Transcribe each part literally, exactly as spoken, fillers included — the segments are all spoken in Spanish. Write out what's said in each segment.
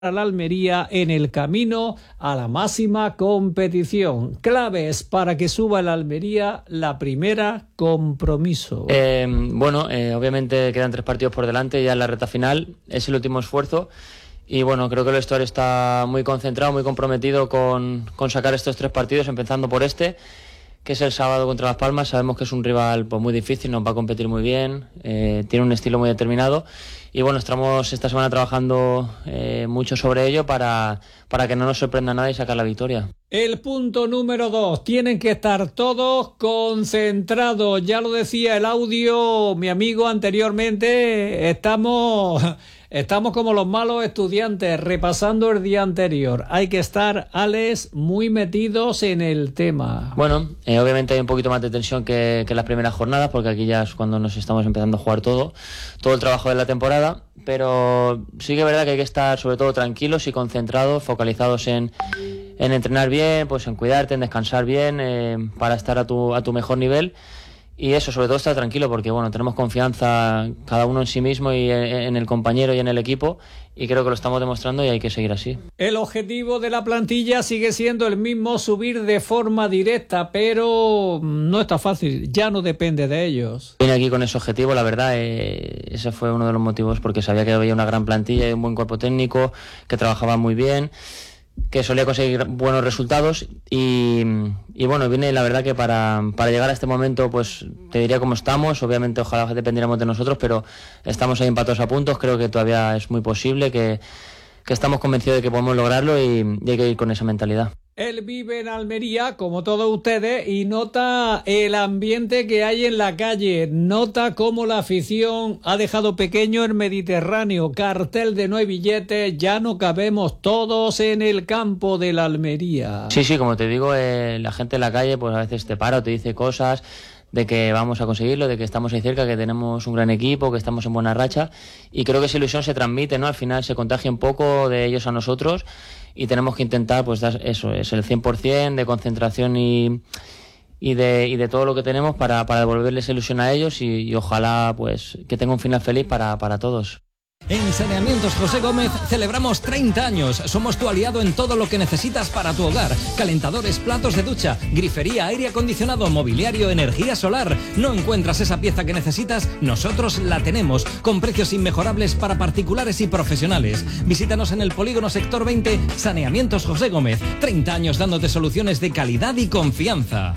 a la Almería en el camino a la máxima competición. Claves para que suba la Almería, la primera, compromiso. Eh, bueno, eh, obviamente quedan tres partidos por delante ya en la recta final, es el último esfuerzo y bueno, creo que el vestuario está muy concentrado, muy comprometido con, con sacar estos tres partidos, empezando por este, que es el sábado contra Las Palmas. Sabemos que es un rival pues, muy difícil, nos va a competir muy bien, eh, tiene un estilo muy determinado y bueno, estamos esta semana trabajando eh, mucho sobre ello para, para que no nos sorprenda nada y sacar la victoria. El punto número dos, tienen que estar todos concentrados, ya lo decía el audio mi amigo anteriormente, estamos... Estamos como los malos estudiantes repasando el día anterior. Hay que estar, Alex, muy metidos en el tema. Bueno, eh, obviamente hay un poquito más de tensión que, que las primeras jornadas, porque aquí ya es cuando nos estamos empezando a jugar todo, todo el trabajo de la temporada, pero sí que es verdad que hay que estar sobre todo tranquilos y concentrados, focalizados en, en entrenar bien, pues en cuidarte, en descansar bien, eh, para estar a tu, a tu mejor nivel. Y eso, sobre todo estar tranquilo porque bueno, tenemos confianza cada uno en sí mismo y en el compañero y en el equipo y creo que lo estamos demostrando y hay que seguir así. El objetivo de la plantilla sigue siendo el mismo, subir de forma directa, pero no está fácil, ya no depende de ellos. Vine aquí con ese objetivo, la verdad, eh, ese fue uno de los motivos porque sabía que había una gran plantilla y un buen cuerpo técnico, que trabajaba muy bien, que solía conseguir buenos resultados y, y bueno, viene la verdad que para, para llegar a este momento pues te diría cómo estamos, obviamente ojalá dependiéramos de nosotros, pero estamos ahí empatados a puntos, creo que todavía es muy posible, que, que estamos convencidos de que podemos lograrlo y, y hay que ir con esa mentalidad. Él vive en Almería, como todos ustedes, y nota el ambiente que hay en la calle. Nota cómo la afición ha dejado pequeño el Mediterráneo. Cartel de no hay billetes, ya no cabemos todos en el campo de la Almería. Sí, sí, como te digo, eh, la gente en la calle pues a veces te para o te dice cosas de que vamos a conseguirlo, de que estamos ahí cerca, que tenemos un gran equipo, que estamos en buena racha y creo que esa ilusión se transmite, ¿no? Al final se contagia un poco de ellos a nosotros y tenemos que intentar pues dar eso, es el cien por ciento de concentración y, y, de, y de todo lo que tenemos para, para devolverles ilusión a ellos y, y ojalá pues que tenga un final feliz para, para todos. En Saneamientos José Gómez celebramos treinta años. Somos tu aliado en todo lo que necesitas para tu hogar. Calentadores, platos de ducha, grifería, aire acondicionado, mobiliario, energía solar. ¿No encuentras esa pieza que necesitas? Nosotros la tenemos, con precios inmejorables para particulares y profesionales. Visítanos en el Polígono Sector veinte, Saneamientos José Gómez. treinta años dándote soluciones de calidad y confianza.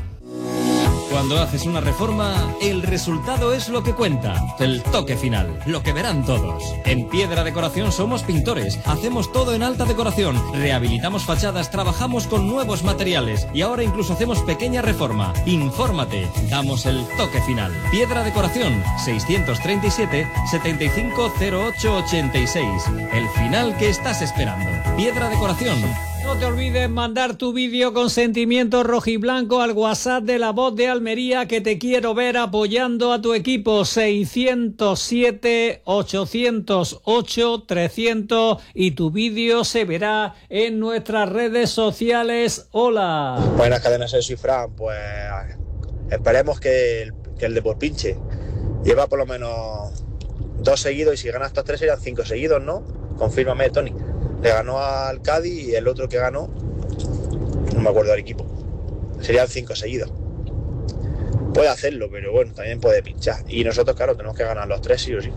Cuando haces una reforma, el resultado es lo que cuenta, el toque final, lo que verán todos. En Piedra Decoración somos pintores, hacemos todo en alta decoración, rehabilitamos fachadas, trabajamos con nuevos materiales y ahora incluso hacemos pequeña reforma. Infórmate, damos el toque final. Piedra Decoración, seiscientos treinta y siete, setenta y cinco cero ocho ochenta y seis. El final que estás esperando. Piedra Decoración. No te olvides mandar tu vídeo con sentimiento rojiblanco al WhatsApp de La Voz de Almería, que te quiero ver apoyando a tu equipo. Seiscientos siete, ochocientos ocho, trescientos y tu vídeo se verá en nuestras redes sociales. Hola. Buenas cadenas, soy Fran. Pues esperemos que el, que el Depor pinche. Lleva por lo menos dos seguidos y si gana estos tres serían cinco seguidos, ¿no? Confírmame, Tony. Le ganó al Cádiz y el otro que ganó, no me acuerdo del equipo, serían cinco seguidos. Puede hacerlo, pero bueno, también puede pinchar. Y nosotros, claro, tenemos que ganar los tres sí o sí.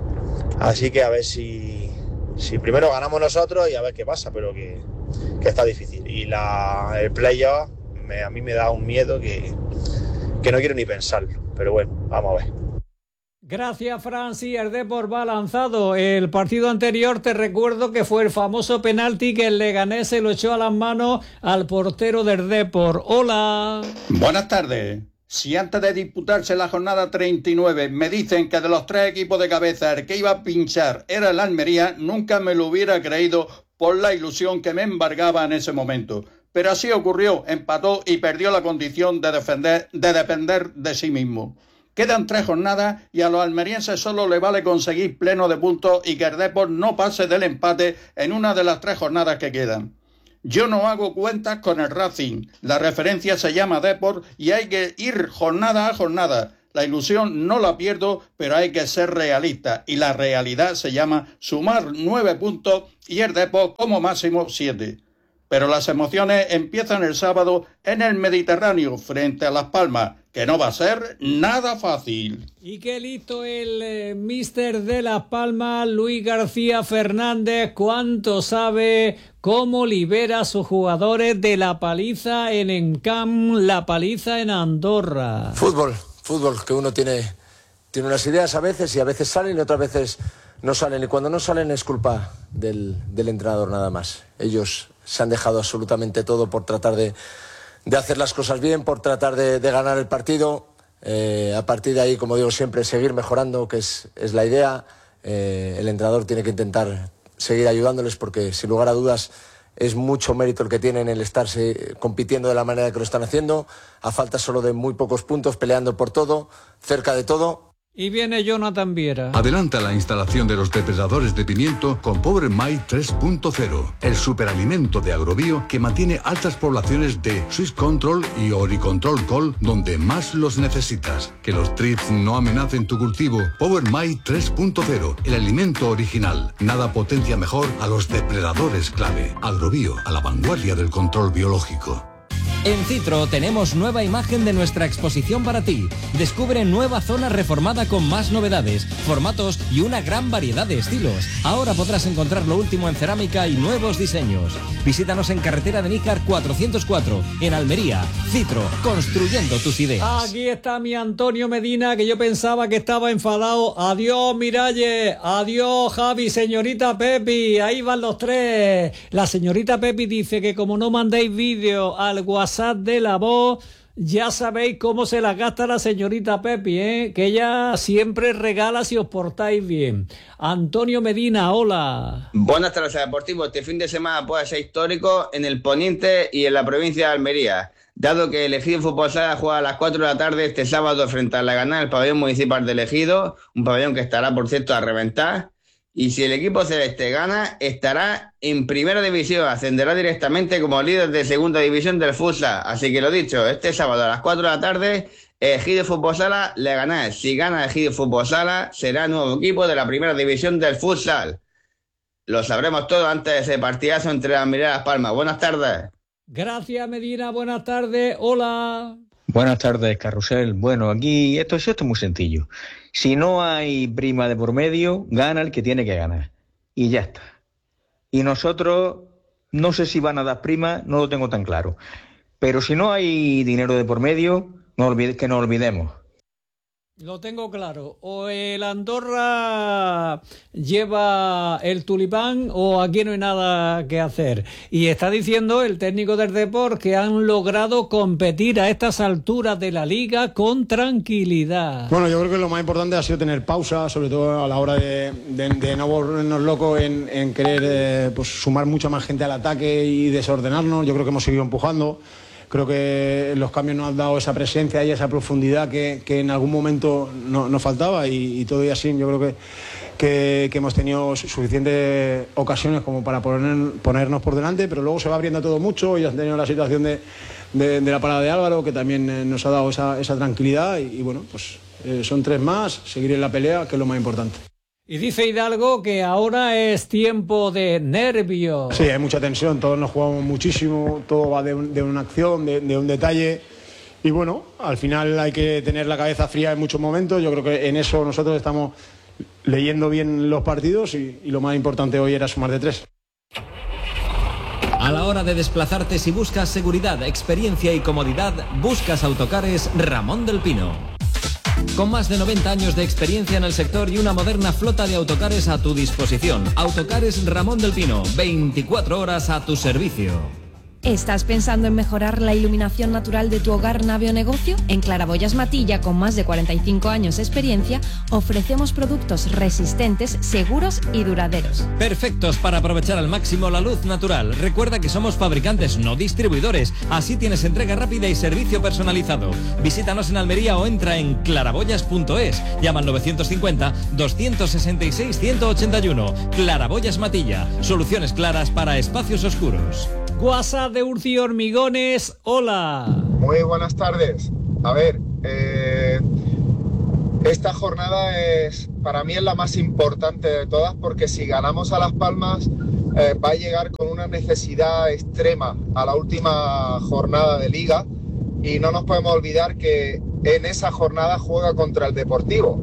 Así que a ver si, si primero ganamos nosotros y a ver qué pasa, pero que, que está difícil. Y la, el playoff me, a mí me da un miedo que, que no quiero ni pensarlo. Pero bueno, vamos a ver. Gracias, Francis. El Depor va lanzado. El partido anterior te recuerdo que fue el famoso penalti que el Leganés se lo echó a las manos al portero del Depor. Hola. Buenas tardes. Si antes de disputarse la jornada treinta y nueve me dicen que de los tres equipos de cabeza el que iba a pinchar era el Almería, nunca me lo hubiera creído por la ilusión que me embargaba en ese momento. Pero así ocurrió, empató y perdió la condición de defender, de depender de sí mismo. Quedan tres jornadas y a los almerienses solo le vale conseguir pleno de puntos y que el Depor no pase del empate en una de las tres jornadas que quedan. Yo no hago cuentas con el Racing, la referencia se llama Depor y hay que ir jornada a jornada. La ilusión no la pierdo, pero hay que ser realista. Y la realidad se llama sumar nueve puntos y el Depor como máximo siete. Pero las emociones empiezan el sábado en el Mediterráneo frente a Las Palmas, que no va a ser nada fácil. Y qué listo el eh, míster de Las Palmas, Luis García Fernández, cuánto sabe, cómo libera a sus jugadores de la paliza en Encamp, la paliza en Andorra. Fútbol, fútbol, que uno tiene, tiene unas ideas a veces y a veces salen y otras veces no salen. Y cuando no salen es culpa del, del entrenador nada más. Ellos se han dejado absolutamente todo por tratar de, de hacer las cosas bien, por tratar de, de ganar el partido. Eh, a partir de ahí, como digo siempre, seguir mejorando, que es, es la idea. Eh, el entrenador tiene que intentar seguir ayudándoles porque, sin lugar a dudas, es mucho mérito el que tienen el estarse compitiendo de la manera que lo están haciendo, a falta solo de muy pocos puntos, peleando por todo, cerca de todo. Y viene Jonathan Viera. Adelanta la instalación de los depredadores de pimiento con Power My tres punto cero, el superalimento de Agrobio que mantiene altas poblaciones de Swiss Control y Oricontrol Col donde más los necesitas. Que los trips no amenacen tu cultivo. Power My tres punto cero, el alimento original. Nada potencia mejor a los depredadores clave. Agrobio, a la vanguardia del control biológico. En Citro tenemos nueva imagen de nuestra exposición para ti. Descubre nueva zona reformada con más novedades, formatos y una gran variedad de estilos. Ahora podrás encontrar lo último en cerámica y nuevos diseños. Visítanos en carretera de Níjar cuatrocientos cuatro, en Almería. Citro, construyendo tus ideas. Aquí está mi Antonio Medina, que yo pensaba que estaba enfadado. Adiós, Miralles. Adiós, Javi. Señorita Pepi. Ahí van los tres. La señorita Pepi dice que como no mandéis vídeo al WhatsApp de La Voz, ya sabéis cómo se la gasta la señorita Pepi, ¿eh? Que ella siempre regala si os portáis bien. Antonio Medina, hola. Buenas tardes, Deportivo. Este fin de semana puede ser histórico en el Poniente y en la provincia de Almería, dado que el Ejido Fútbol Sala juega a las cuatro de la tarde este sábado frente a la Gana, el pabellón municipal del Ejido, un pabellón que estará, por cierto, a reventar. Y si el equipo celeste gana, estará en primera división, ascenderá directamente como líder de segunda división del futsal. Así que lo dicho, este sábado a las cuatro de la tarde, Ejido Fútbol Sala le gana. Si gana Ejido Fútbol Sala, será nuevo equipo de la primera división del futsal. Lo sabremos todo antes de ese partidazo entre Almería y Las Palmas. Buenas tardes. Gracias, Medina. Buenas tardes. Hola. Buenas tardes, Carrusel. Bueno, aquí esto, esto es muy sencillo. Si no hay prima de por medio, gana el que tiene que ganar. Y ya está. Y nosotros, no sé si van a dar prima, no lo tengo tan claro. Pero si no hay dinero de por medio, no olvide, que no olvidemos. Lo tengo claro. O el Andorra lleva el tulipán o aquí no hay nada que hacer. Y está diciendo el técnico del Depor que han logrado competir a estas alturas de la liga con tranquilidad. Bueno, yo creo que lo más importante ha sido tener pausa, sobre todo a la hora de, de, de no volvernos locos en, en querer eh, pues sumar mucha más gente al ataque y desordenarnos. Yo creo que hemos seguido empujando. Creo que los cambios nos han dado esa presencia y esa profundidad que, que en algún momento no, nos faltaba y, y todo y así yo creo que, que, que hemos tenido suficientes ocasiones como para poner, ponernos por delante, pero luego se va abriendo todo mucho y has tenido la situación de, de, de la parada de Álvaro que también eh, nos ha dado esa, esa tranquilidad y, y bueno, pues eh, son tres más, seguir en la pelea que es lo más importante. Y dice Hidalgo que ahora es tiempo de nervios. Sí, hay mucha tensión, todos nos jugamos muchísimo, todo va de, un, de una acción, de, de un detalle. Y bueno, al final hay que tener la cabeza fría en muchos momentos. Yo creo que en eso nosotros estamos leyendo bien los partidos y, y lo más importante hoy era sumar de tres. A la hora de desplazarte, si buscas seguridad, experiencia y comodidad, buscas Autocares Ramón del Pino. Con más de noventa años de experiencia en el sector y una moderna flota de autocares a tu disposición. Autocares Ramón del Pino, veinticuatro horas a tu servicio. ¿Estás pensando en mejorar la iluminación natural de tu hogar, nave o negocio? En Claraboyas Matilla, con más de cuarenta y cinco años de experiencia, ofrecemos productos resistentes, seguros y duraderos. Perfectos para aprovechar al máximo la luz natural. Recuerda que somos fabricantes, no distribuidores. Así tienes entrega rápida y servicio personalizado. Visítanos en Almería o entra en claraboyas punto es. Llama al novecientos cincuenta, doscientos sesenta y seis, ciento ochenta y uno. Claraboyas Matilla. Soluciones claras para espacios oscuros. WhatsApp de Urci Hormigones, hola. Muy buenas tardes. A ver, eh, esta jornada es, para mí es la más importante de todas, porque si ganamos a Las Palmas eh, va a llegar con una necesidad extrema a la última jornada de Liga, y no nos podemos olvidar que en esa jornada juega contra el Deportivo,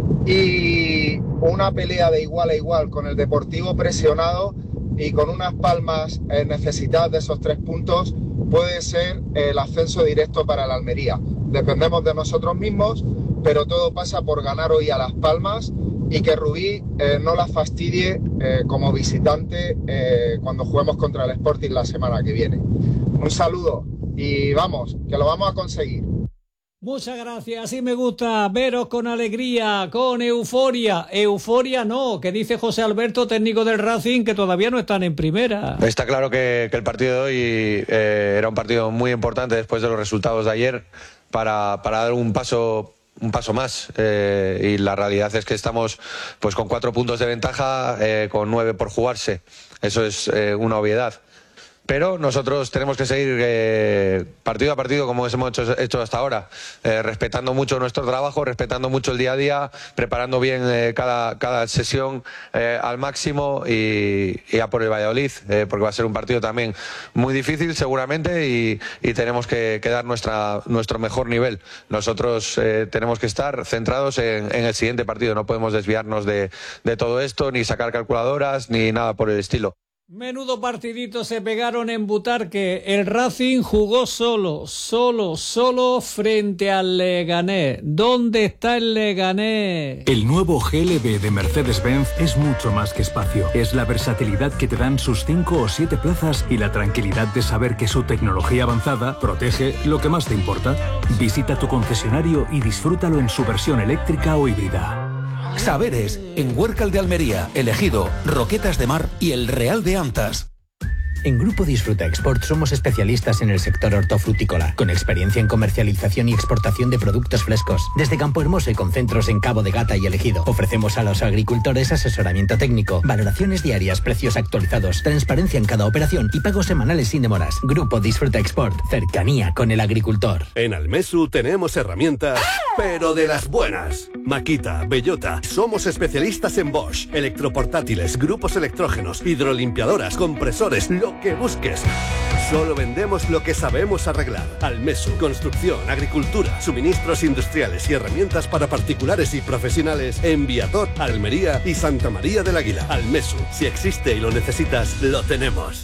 y una pelea de igual a igual con el Deportivo presionado y con unas Palmas eh, necesitadas de esos tres puntos puede ser el ascenso directo para el Almería. Dependemos de nosotros mismos, pero todo pasa por ganar hoy a Las Palmas y que Rubí eh, no la fastidie eh, como visitante eh, cuando juguemos contra el Sporting la semana que viene. Un saludo y vamos, que lo vamos a conseguir. Muchas gracias, así me gusta veros con alegría, con euforia. Euforia no, que dice José Alberto, técnico del Racing, que todavía no están en primera. Está claro que, que el partido de hoy eh, era un partido muy importante después de los resultados de ayer para, para dar un paso un paso más eh, y la realidad es que estamos pues con cuatro puntos de ventaja, eh, con nueve por jugarse. Eso es eh, una obviedad. Pero nosotros tenemos que seguir eh, partido a partido como hemos hecho, hecho hasta ahora, eh, respetando mucho nuestro trabajo, respetando mucho el día a día, preparando bien eh, cada, cada sesión eh, al máximo y, y a por el Valladolid, eh, porque va a ser un partido también muy difícil seguramente y, y tenemos que, que dar nuestra, nuestro mejor nivel. Nosotros eh, tenemos que estar centrados en, en el siguiente partido, no podemos desviarnos de, de todo esto, ni sacar calculadoras, ni nada por el estilo. Menudo partidito se pegaron en Butarque. El Racing jugó solo, solo, solo frente al Leganés. ¿Dónde está el Leganés? El nuevo G L B de Mercedes-Benz es mucho más que espacio. Es la versatilidad que te dan sus cinco o siete plazas y la tranquilidad de saber que su tecnología avanzada protege lo que más te importa. Visita tu concesionario y disfrútalo en su versión eléctrica o híbrida. Saberes, en Huércal de Almería, El Ejido, Roquetas de Mar y El Real de Antas. En Grupo Disfruta Export somos especialistas en el sector hortofrutícola, con experiencia en comercialización y exportación de productos frescos. Desde Campo Hermoso y con centros en Cabo de Gata y El Ejido, ofrecemos a los agricultores asesoramiento técnico, valoraciones diarias, precios actualizados, transparencia en cada operación y pagos semanales sin demoras. Grupo Disfruta Export, cercanía con el agricultor. En Almesu tenemos herramientas, pero de las buenas. Makita, Bellota, somos especialistas en Bosch, electroportátiles, grupos electrógenos, hidrolimpiadoras, compresores, lo que busques. Solo vendemos lo que sabemos arreglar. Almesu, construcción, agricultura, suministros industriales y herramientas para particulares y profesionales en Viator, Almería y Santa María del Águila. Almesu, si existe y lo necesitas, lo tenemos.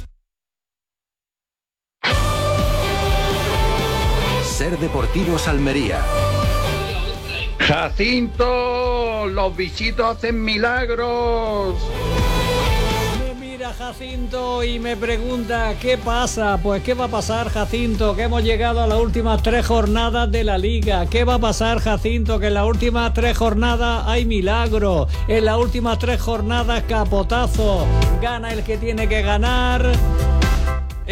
Ser Deportivos Almería. Jacinto, los bichitos hacen milagros. Jacinto y me pregunta ¿qué pasa? Pues ¿qué va a pasar, Jacinto? Que hemos llegado a las últimas tres jornadas de la Liga. ¿Qué va a pasar, Jacinto? Que en las últimas tres jornadas hay milagro. En las últimas tres jornadas capotazo. Gana el que tiene que ganar.